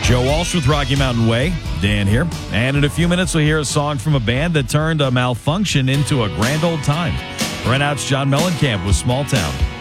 Joe Walsh with Rocky Mountain Way. Dan here. And in a few minutes, we'll hear a song from a band that turned a malfunction into a grand old time. Right now, it's John Mellencamp with Small Town.